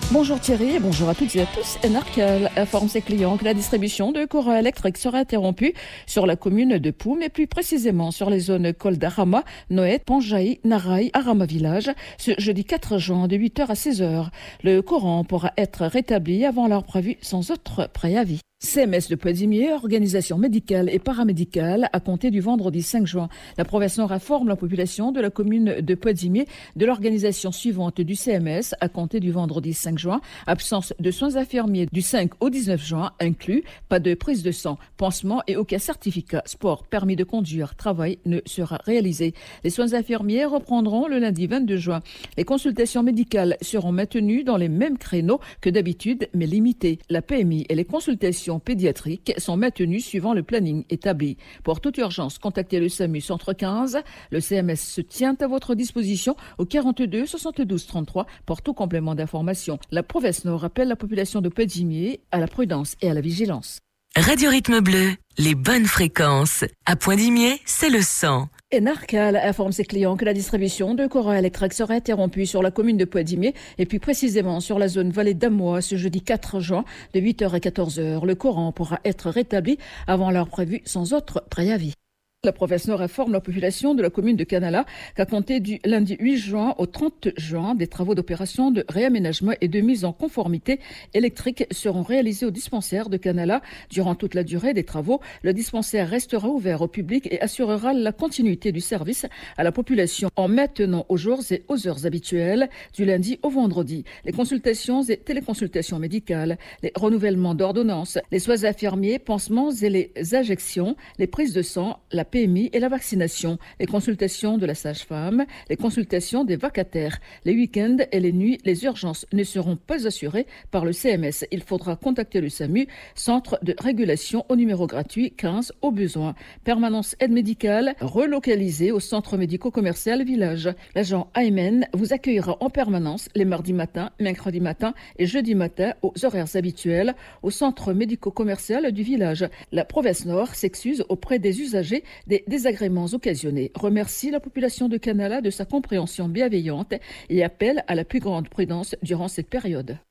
Bonjour Thierry et bonjour à toutes et à tous. Enarcal informe ses clients que la distribution de courant électrique sera interrompue sur la commune de Poum et plus précisément sur les zones Col d'Arama, Noët, Panjaï, Naraï, Arama Village ce jeudi 4 juin de 8h à 16h. Le courant pourra être rétabli avant l'heure prévue sans autre préavis. CMS de Poisimier, organisation médicale et paramédicale, à compter du vendredi 5 juin. La province Nord informe la population de la commune de Poisimier de l'organisation suivante du CMS à compter du vendredi 5 juin. Absence de soins infirmiers du 5 au 19 juin inclus. Pas de prise de sang, pansement et aucun certificat, sport, permis de conduire, travail ne sera réalisé. Les soins infirmiers reprendront le lundi 22 juin. Les consultations médicales seront maintenues dans les mêmes créneaux que d'habitude, mais limitées. La PMI et les consultations pédiatriques sont maintenues suivant le planning établi. Pour toute urgence, contactez le SAMU Centre 15. Le CMS se tient à votre disposition au 42 72 33 pour tout complément d'information. La province Nord appelle la population de Poisimier à la prudence et à la vigilance. Radio Rythme Bleu, les bonnes fréquences. À Poindimier, c'est le 100. Enarcal informe ses clients que la distribution de courant électrique sera interrompue sur la commune de Poindimier et plus précisément sur la zone Vallée d'Amois ce jeudi 4 juin de 8h à 14h. Le courant pourra être rétabli avant l'heure prévue sans autre préavis. La province Nord informe la population de la commune de Canala qu'à compter du lundi 8 juin au 30 juin, des travaux d'opération de réaménagement et de mise en conformité électrique seront réalisés au dispensaire de Canala. Durant toute la durée des travaux, le dispensaire restera ouvert au public et assurera la continuité du service à la population en maintenant aux jours et aux heures habituelles du lundi au vendredi. Les consultations et téléconsultations médicales, les renouvellements d'ordonnances, les soins infirmiers, pansements et les injections, les prises de sang, la PMI et la vaccination, les consultations de la sage-femme, les consultations des vacataires. Les week-ends et les nuits, les urgences ne seront pas assurées par le CMS. Il faudra contacter le SAMU, centre de régulation au numéro gratuit 15 au besoin. Permanence aide médicale relocalisée au centre médico-commercial Village. L'agent Aymen vous accueillera en permanence les mardis matins, mercredis matin et jeudi matin aux horaires habituels au centre médico-commercial du village. La province Nord s'excuse auprès des usagers des désagréments occasionnés, remercie la population de Canala de sa compréhension bienveillante et appelle à la plus grande prudence durant cette période.